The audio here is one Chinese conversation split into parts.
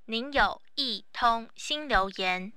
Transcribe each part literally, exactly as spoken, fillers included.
您有一通新留言。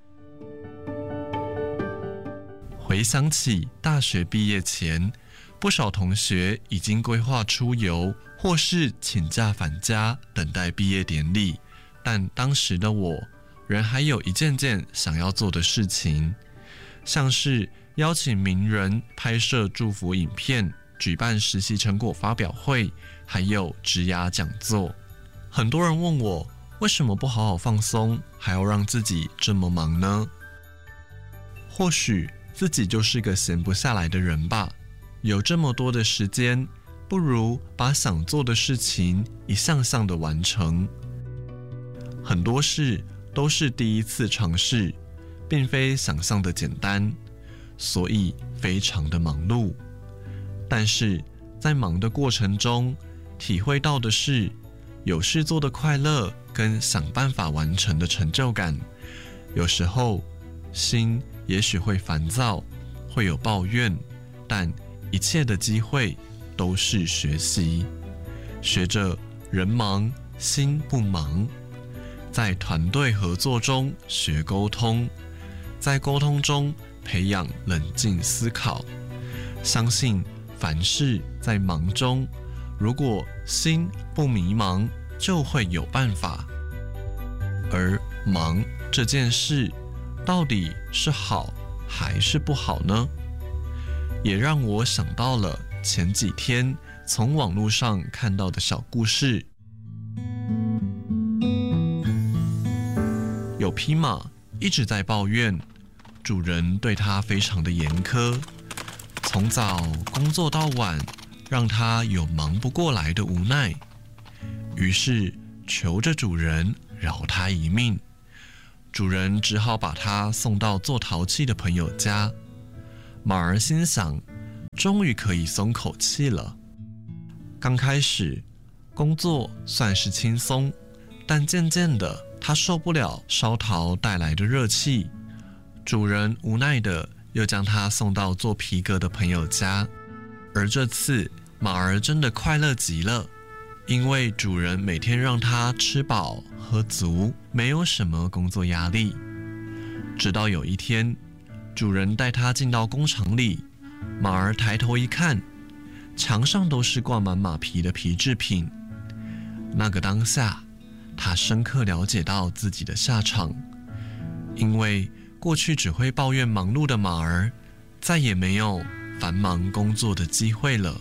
回想起大学毕业前，不少同学已经规划出游，或是请假返家等待毕业典礼，但当时的我仍还有一件件想要做的事情，像是邀请名人拍摄祝福影片，举办实习成果发表会，还有职涯讲座。很多人问我，为什么不好好放松，还要让自己这么忙呢？或许自己就是个闲不下来的人吧，有这么多的时间，不如把想做的事情一项项的完成。很多事都是第一次尝试，并非想象的简单，所以非常的忙碌。但是在忙的过程中，体会到的是有事做的快乐跟想办法完成的成就感。有时候心也许会烦躁，会有抱怨，但一切的机会都是学习，学着人忙心不忙，在团队合作中学沟通，在沟通中培养冷静思考。相信凡事在忙中，如果心不迷茫，就会有办法。而忙这件事到底是好还是不好呢？也让我想到了前几天从网络上看到的小故事。有匹马一直在抱怨，主人对它非常的严苛，从早工作到晚，让它有忙不过来的无奈，于是求着主人饶它一命。主人只好把它送到做陶器的朋友家。马儿心想，终于可以松口气了。刚开始工作算是轻松，但渐渐的他受不了烧陶带来的热气，主人无奈的又将他送到做皮革的朋友家。而这次马儿真的快乐极了，因为主人每天让他吃饱喝足，没有什么工作压力。直到有一天，主人带他进到工厂里，马儿抬头一看，墙上都是挂满马皮的皮制品。那个当下，他深刻了解到自己的下场，因为过去只会抱怨忙碌的马儿，再也没有繁忙工作的机会了。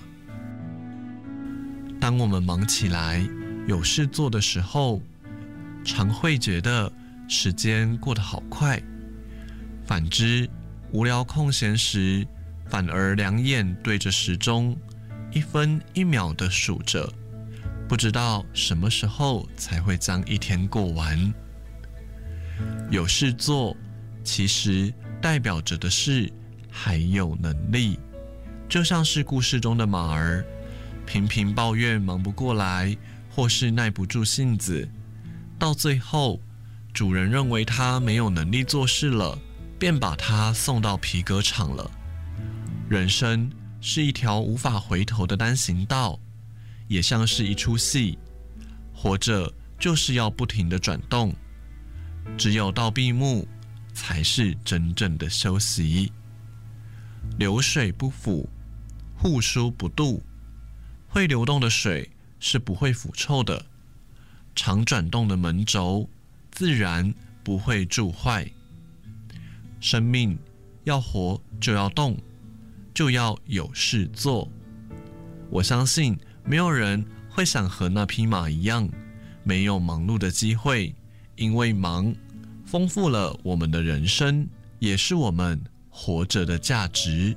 当我们忙起来，有事做的时候，常会觉得时间过得好快。反之，无聊空闲时，反而两眼对着时钟，一分一秒地数着，不知道什么时候才会将一天过完。有事做，其实代表着的是还有能力，就像是故事中的马儿，频频抱怨忙不过来，或是耐不住性子，到最后主人认为他没有能力做事了，便把他送到皮革厂了。人生是一条无法回头的单行道，也像是一出戏，活着就是要不停地转动，只有到闭幕才是真正的休息。流水不腐，户枢不蠹，会流动的水是不会腐臭的，常转动的门轴自然不会蛀坏。生命要活就要动，就要有事做。我相信没有人会想和那匹马一样，没有忙碌的机会，因为忙丰富了我们的人生，也是我们活着的价值。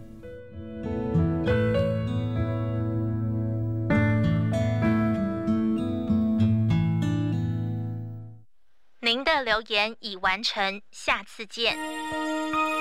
您的留言已完成，下次见。